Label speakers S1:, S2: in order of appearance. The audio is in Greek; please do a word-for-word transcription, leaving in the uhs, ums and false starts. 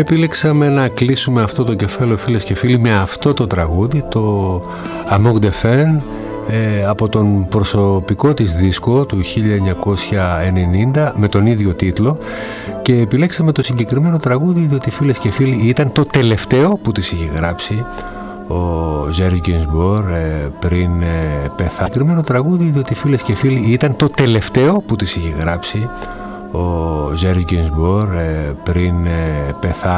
S1: Επιλέξαμε να κλείσουμε αυτό το κεφάλαιο, φίλες και φίλοι, με αυτό το τραγούδι, το Amour de Femme, ε, από τον προσωπικό της δίσκο του χίλια εννιακόσια ενενήντα με τον ίδιο τίτλο, και επιλέξαμε το συγκεκριμένο τραγούδι διότι, φίλες και φίλοι, ήταν το τελευταίο που της είχε γράψει ο Ζέρις Γκένσμπορ πριν ε, πεθάνει. Το συγκεκριμένο τραγούδι διότι, φίλες και φίλοι, ήταν το τελευταίο που της είχε γράψει ο Ζέρις Γκένσμπορ πριν ε, πεθάνει.